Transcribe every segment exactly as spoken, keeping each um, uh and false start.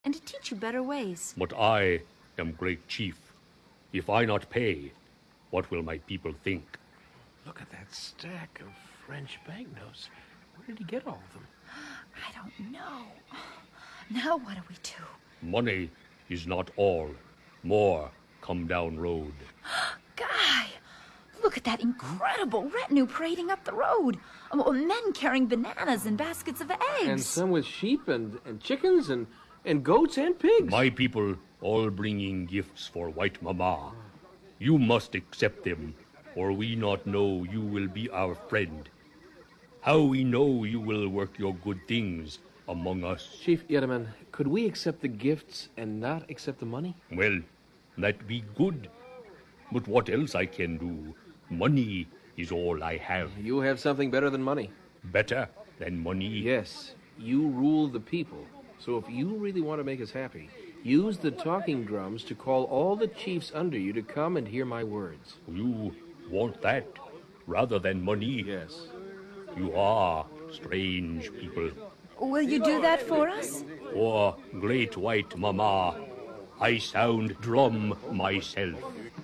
and to teach you better ways. But I am great chief. If I not pay, what will my people think? Look at that stack of French banknotes. Where did he get all of them? I don't know. Now what do we do? Money is not all. More come down road. Guy, look at that incredible retinue parading up the road. Oh, men carrying bananas and baskets of eggs. And some with sheep and, and chickens and, and goats and pigs. My people all bringing gifts for White Mama. You must accept them, or we not know you will be our friend. How we know you will work your good things among us? Chief Yetaman, could we accept the gifts and not accept the money? Well, that be good. But what else I can do? Money is all I have. You have something better than money. Better than money? Yes, you rule the people. So if you really want to make us happy, use the talking drums to call all the chiefs under you to come and hear my words. You want that rather than money? Yes. You are strange people. Will you do that for us? For great White Mama, I sound drum myself.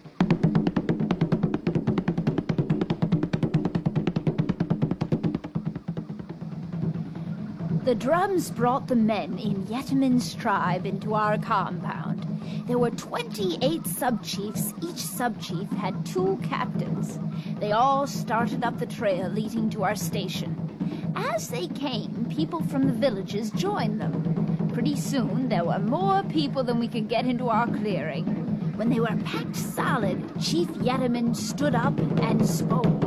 The drums brought the men in Yetaman's tribe into our compound. There were twenty-eight sub-chiefs. Each sub-chief had two captains. They all started up the trail leading to our station. As they came, people from the villages joined them. Pretty soon, there were more people than we could get into our clearing. When they were packed solid, Chief Yetaman stood up and spoke.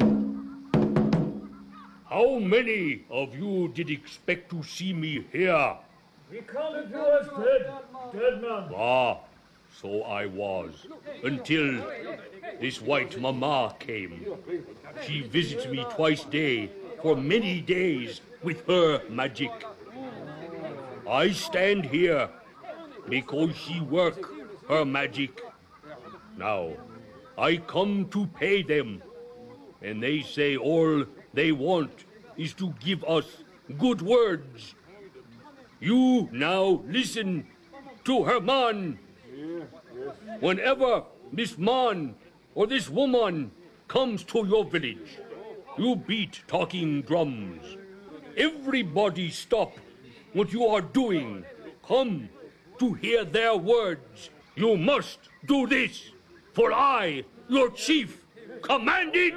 How many of you did expect to see me here? We counted you as dead, dead man. Ah, so I was, until this White Mama came. She visited me twice day for many days with her magic. I stand here because she work her magic. Now, I come to pay them, and they say all they want is to give us good words. You now listen to her man. Whenever this man or this woman comes to your village, you beat talking drums. Everybody stop what you are doing. Come to hear their words. You must do this, for I, your chief, command it.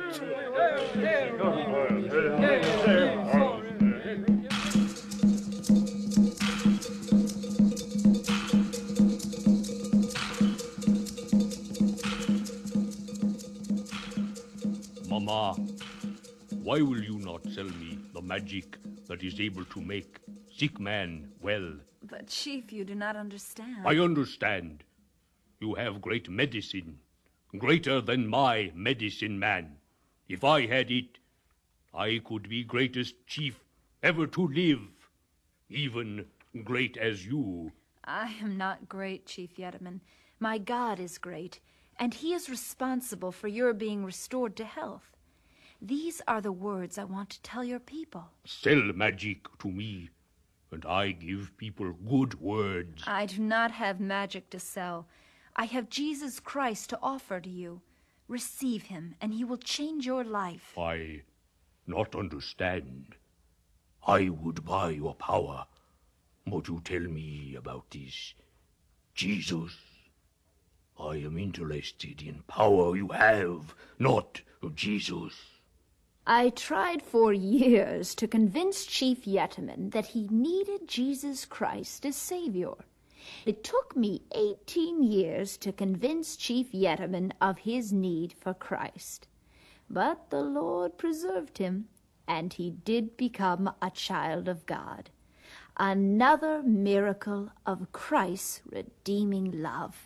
Mama, why will you not sell me the magic that is able to make sick man well? But, Chief, you do not understand. I understand. You have great medicine, greater than my medicine man. If I had it, I could be greatest chief ever to live, even great as you. I am not great, Chief Yetaman. My God is great, and he is responsible for your being restored to health. These are the words I want to tell your people. Sell magic to me, and I give people good words. I do not have magic to sell. I have Jesus Christ to offer to you. Receive him, and he will change your life. I not understand. I would buy your power, but you tell me about this Jesus. I am interested in power you have, not Jesus. I tried for years to convince Chief Yetaman that he needed Jesus Christ as Savior. It took me eighteen years to convince Chief Yetaman of his need for Christ. But the Lord preserved him, and he did become a child of God. Another miracle of Christ's redeeming love.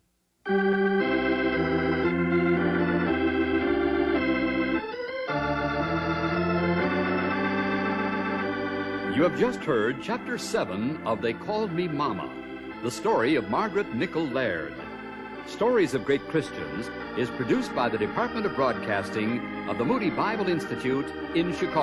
You have just heard Chapter seven of They Called Me Mama, the story of Margaret Nichol Laird. Stories of Great Christians is produced by the Department of Broadcasting of the Moody Bible Institute in Chicago.